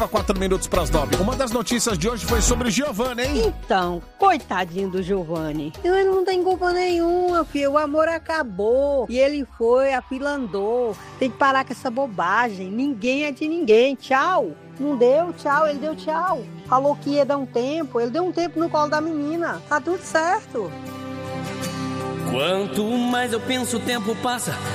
4 minutos para as 9. Uma das notícias de hoje foi sobre Giovanni, hein? Então, coitadinho do Giovanni. Ele não tem culpa nenhuma, filho. O amor acabou. E ele foi, a fila andou. Tem que parar com essa bobagem. Ninguém é de ninguém. Tchau. Não deu tchau, ele deu tchau. Falou que ia dar um tempo, ele deu um tempo no colo da menina. Tá tudo certo. Quanto mais eu penso, o tempo passa.